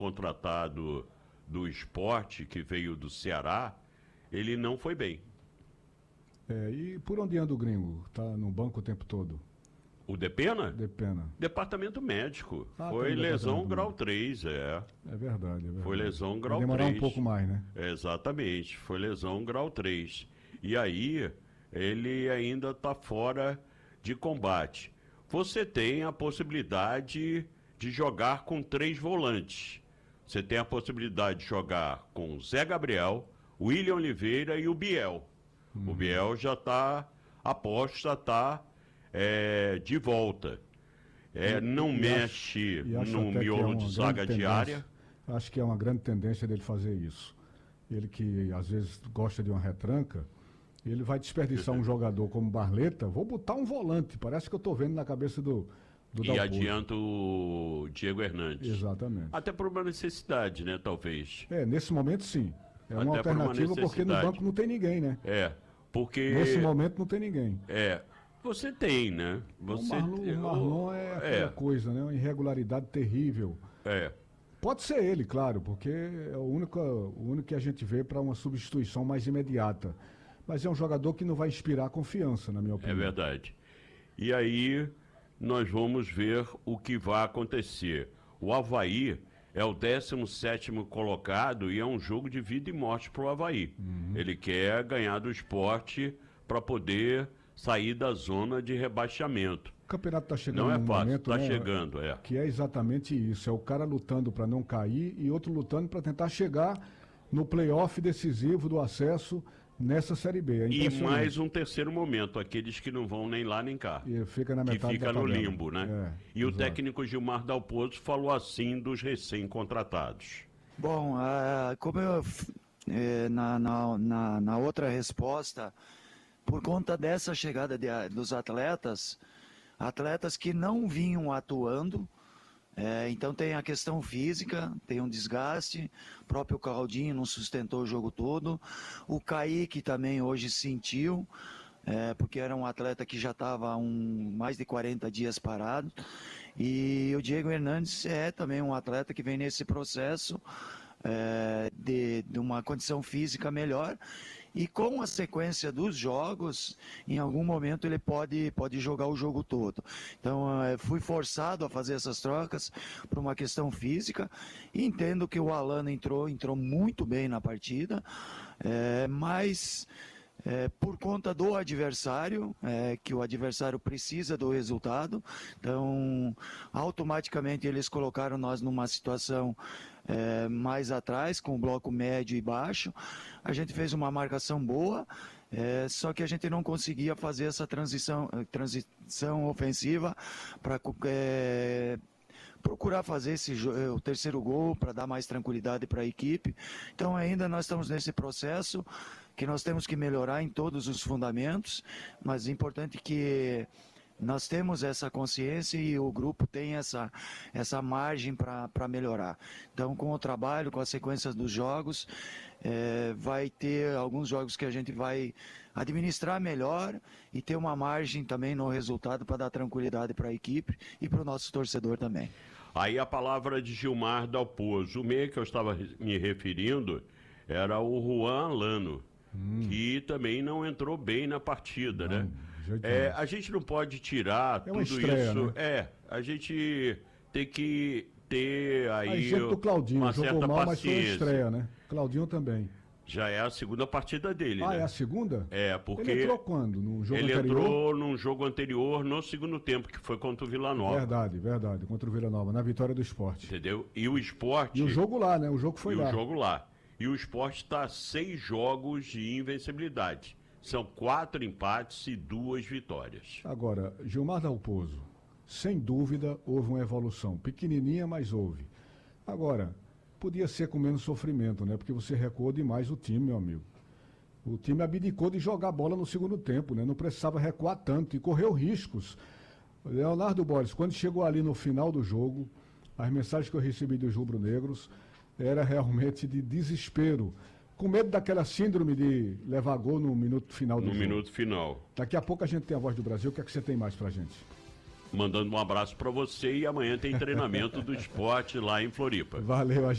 contratado do Sport, que veio do Ceará, ele não foi bem. E por onde anda o gringo? Tá no banco o tempo todo? O Depena? Depena. Departamento médico. Foi tem lesão departamento grau médico. 3, é. É verdade. Foi lesão grau Vai 3. demorar um pouco mais, né? Exatamente, foi lesão grau 3. E aí, ele ainda está fora de combate. Você tem a possibilidade de jogar com 3 volantes. Você tem a possibilidade de jogar com Zé Gabriel, William Oliveira e o Biel. O Biel já está, aposta, está de volta. Não mexe no miolo de zaga diária. Acho que é uma grande tendência dele fazer isso. Ele que às vezes gosta de uma retranca, ele vai desperdiçar um jogador como Barleta, vou botar um volante, parece que eu estou vendo na cabeça do E adianta o Diego Hernandes. Exatamente. Até por uma necessidade, né, talvez. Nesse momento sim. É Até uma alternativa porque no banco não tem ninguém, né? Porque... Nesse momento não tem ninguém. Você tem, né? Você... O Marlon é aquela coisa, né? Uma irregularidade terrível. Pode ser ele, claro, porque é o único que a gente vê para uma substituição mais imediata. Mas é um jogador que não vai inspirar confiança, na minha opinião. É verdade. E aí nós vamos ver o que vai acontecer. O Avaí é o 17º colocado e é um jogo de vida e morte para o Avaí. Ele quer ganhar do Sport para poder sair da zona de rebaixamento. O campeonato está chegando não é num fácil, momento, está né, chegando, que é exatamente isso. É o cara lutando para não cair e outro lutando para tentar chegar no playoff decisivo do acesso nessa Série B. E mais um terceiro momento, aqueles que não vão nem lá nem cá. E fica na metade que fica no limbo, né? E exato. O técnico Gilmar Dalpozo falou assim dos recém-contratados. Bom, como eu na outra resposta, por conta dessa chegada dos atletas que não vinham atuando, então tem a questão física, tem um desgaste, o próprio Claudinho não sustentou o jogo todo, o Kaique também hoje sentiu, porque era um atleta que já estava mais de 40 dias parado, e o Diego Hernandes é também um atleta que vem nesse processo de uma condição física melhor, e com a sequência dos jogos, em algum momento ele pode jogar o jogo todo. Então, fui forçado a fazer essas trocas por uma questão física, e entendo que o Alano entrou muito bem na partida, mas... por conta do adversário, que o adversário precisa do resultado, então automaticamente eles colocaram nós numa situação mais atrás, com o bloco médio e baixo. A gente fez uma marcação boa, só que a gente não conseguia fazer essa transição ofensiva para procurar fazer o terceiro gol para dar mais tranquilidade para a equipe. Então ainda nós estamos nesse processo que nós temos que melhorar em todos os fundamentos, mas é importante que nós temos essa consciência e o grupo tem essa margem para melhorar. Então, com o trabalho, com as sequências dos jogos, vai ter alguns jogos que a gente vai administrar melhor e ter uma margem também no resultado para dar tranquilidade para a equipe e para o nosso torcedor também. Aí a palavra de Gilmar Dalpozo. O meio que eu estava me referindo era o Juan Alano, que também não entrou bem na partida, né? A gente não pode tirar tudo estreia, isso. Né? A gente tem que ter aí do Claudinho, uma jogou certa mal, paciência. mas foi uma estreia, né? Claudinho também. Já é a segunda partida dele, né? É a segunda? Porque... Ele entrou quando? No jogo anterior? Ele entrou num jogo anterior, no segundo tempo, que foi contra o Vila Nova. Verdade, contra o Vila Nova, na vitória do Sport. Entendeu? E o Sport... E o jogo lá, né? O jogo foi lá. E o jogo lá. E o Sport está a 6 jogos de invencibilidade. São 4 empates e 2 vitórias. Agora, Gilmar Dalpozo, sem dúvida houve uma evolução. Pequenininha, mas houve. Agora, podia ser com menos sofrimento, né? Porque você recuou demais o time, meu amigo. O time abdicou de jogar bola no segundo tempo, né? Não precisava recuar tanto e correu riscos. Leonardo Borges, quando chegou ali no final do jogo, as mensagens que eu recebi dos rubro-negros era realmente de desespero. Com medo daquela síndrome de levar gol no minuto final do jogo. No minuto final. Daqui a pouco a gente tem a Voz do Brasil. O que é que você tem mais pra gente? Mandando um abraço para você, e amanhã tem treinamento do Sport lá em Floripa. Valeu,